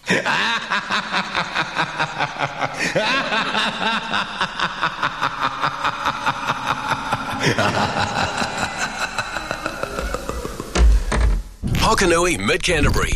Hokanui, Mid-Canterbury,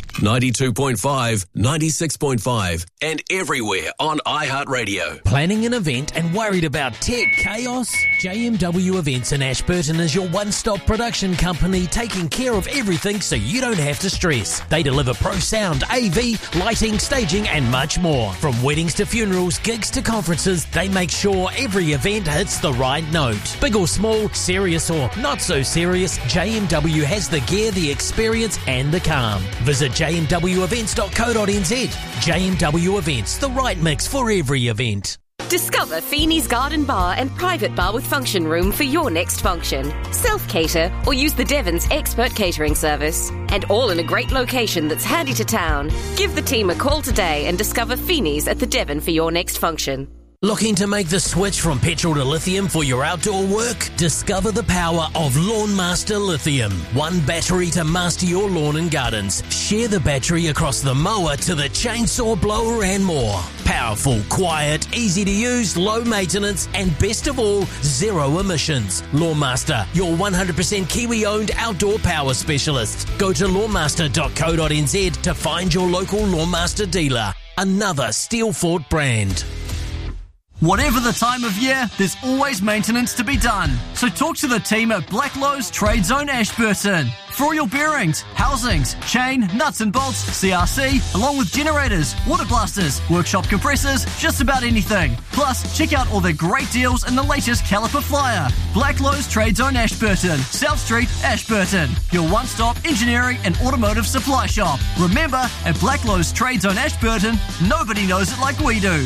92.5, 96.5, and everywhere on iHeartRadio. Planning an event and worried about tech chaos? JMW Events in Ashburton is your one-stop production company taking care of everything so you don't have to stress. They deliver pro sound, AV, lighting, staging and much more. From weddings to funerals, gigs to conferences, they make sure every event hits the right note. Big or small, serious or not so serious, JMW has the gear, the experience and the calm. Visit jmwevents.co.nz. JMW Events, the right mix for every event. Discover Feeney's Garden Bar and private bar with function room for your next function. Self-cater or use the Devon's expert catering service. And all in a great location that's handy to town. Give the team a call today and discover Feeney's at the Devon for your next function. Looking to make the switch from petrol to lithium for your outdoor work? Discover the power of Lawnmaster Lithium. One battery to master your lawn and gardens. Share the battery across the mower to the chainsaw blower and more. Powerful, quiet, easy to use, low maintenance, and best of all, zero emissions. Lawnmaster, your 100% Kiwi-owned outdoor power specialist. Go to lawnmaster.co.nz to find your local Lawnmaster dealer. Another Steelfort brand. Whatever the time of year, there's always maintenance to be done. So talk to the team at Blacklowe's Trade Zone Ashburton. For all your bearings, housings, chain, nuts and bolts, CRC, along with generators, water blasters, workshop compressors, just about anything. Plus, check out all their great deals and the latest caliper flyer. Blacklowe's Trade Zone Ashburton, South Street, Ashburton. Your one-stop engineering and automotive supply shop. Remember, at Blacklowe's Trade Zone Ashburton, nobody knows it like we do.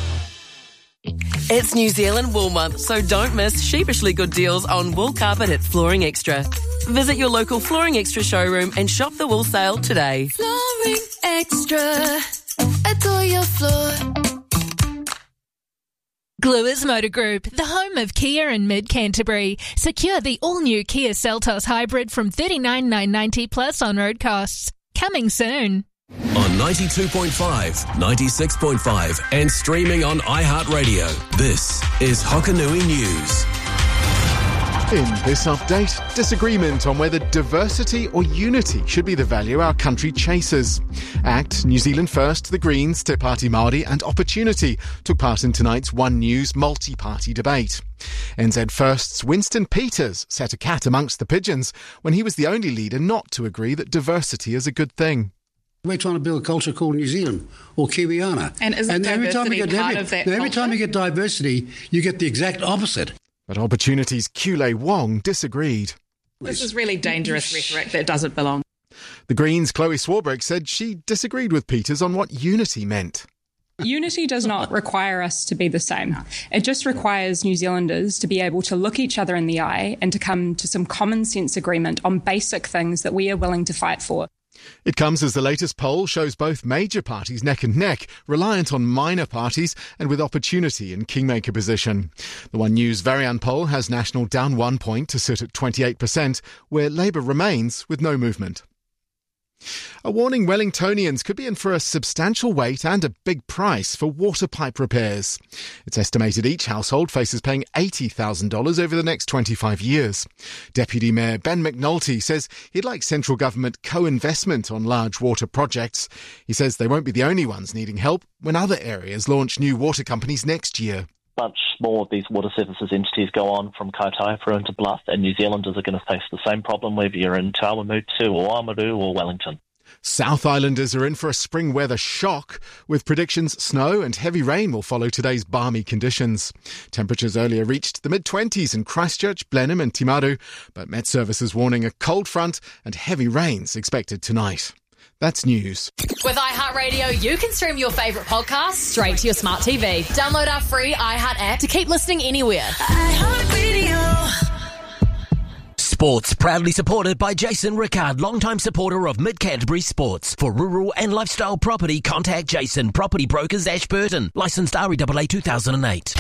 It's New Zealand Wool Month, so don't miss sheepishly good deals on wool carpet at Flooring Extra. Visit your local Flooring Extra showroom and shop the wool sale today. Flooring Extra, adore your floor. Gluers Motor Group, the home of Kia in Mid-Canterbury. Secure the all-new Kia Seltos Hybrid from $39,990 plus on-road costs. Coming soon. On 92.5, 96.5 and streaming on iHeartRadio, this is Hokanui News. In this update, disagreement on whether diversity or unity should be the value our country chases. ACT, New Zealand First, the Greens, Te Pāti Māori and Opportunity took part in tonight's One News multi-party debate. NZ First's Winston Peters set a cat amongst the pigeons when he was the only leader not to agree that diversity is a good thing. We're trying to build a culture called New Zealand or Kiwiana. And isn't diversity part of that every time you get diversity, you get the exact opposite. But Opportunity's Kule Wong disagreed. This is really dangerous rhetoric that doesn't belong. The Greens' Chloe Swarbrick said she disagreed with Peters on what unity meant. Unity does not require us to be the same. It just requires New Zealanders to be able to look each other in the eye and to come to some common sense agreement on basic things that we are willing to fight for. It comes as the latest poll shows both major parties neck and neck, reliant on minor parties and with Opportunity in kingmaker position. The One News Varian poll has National down 1 point to sit at 28%, where Labour remains with no movement. A warning Wellingtonians could be in for a substantial wait and a big price for water pipe repairs. It's estimated each household faces paying $80,000 over the next 25 years. Deputy Mayor Ben McNulty says he'd like central government co-investment on large water projects. He says they won't be the only ones needing help when other areas launch new water companies next year. Much more of these water services entities go on from Kaitaiwhara into Bluff, and New Zealanders are going to face the same problem whether you're in Te Awamutu or Oamaru or Wellington. South Islanders are in for a spring weather shock, with predictions snow and heavy rain will follow today's balmy conditions. Temperatures earlier reached the mid-20s in Christchurch, Blenheim and Timaru, but Met Service is warning a cold front and heavy rains expected tonight. That's news. With iHeartRadio, you can stream your favourite podcasts straight to your smart TV. Download our free iHeart app to keep listening anywhere. iHeartRadio. Sports, proudly supported by Jason Rickard, longtime supporter of Mid-Canterbury Sports. For rural and lifestyle property, contact Jason, Property Brokers, Ashburton. Licensed REAA 2008.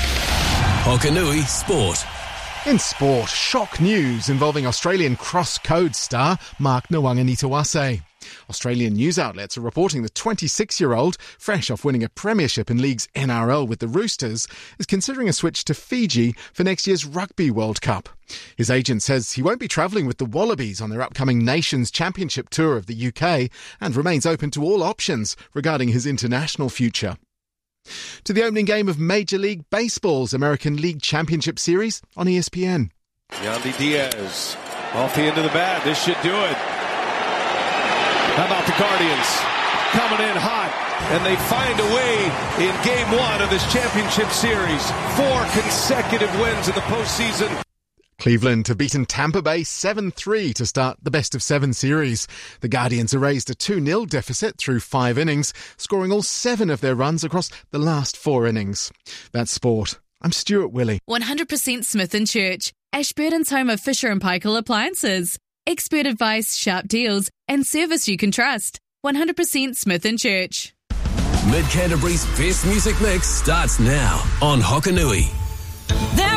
Hokanui Sport. In sport, shock news involving Australian cross-code star Mark Nwanganitawase. Australian news outlets are reporting the 26-year-old, fresh off winning a premiership in League's NRL with the Roosters, is considering a switch to Fiji for next year's Rugby World Cup. His agent says he won't be travelling with the Wallabies on their upcoming Nations Championship tour of the UK and remains open to all options regarding his international future. To the opening game of Major League Baseball's American League Championship Series on ESPN. Yandy Diaz off the end of the bat. This should do it. How about the Guardians coming in hot? And they find a way in Game 1 of this championship series. 4 consecutive wins in the postseason. Cleveland have beaten Tampa Bay 7-3 to start the best-of-7 series. The Guardians erased a 2-0 deficit through 5 innings, scoring all 7 of their runs across the last 4 innings. That's sport. I'm Stuart Willey. 100% Smith & Church, Ashburton's home of Fisher & Paykel appliances. Expert advice, sharp deals and service you can trust. 100% Smith & Church. Mid-Canterbury's best music mix starts now on Hokanui.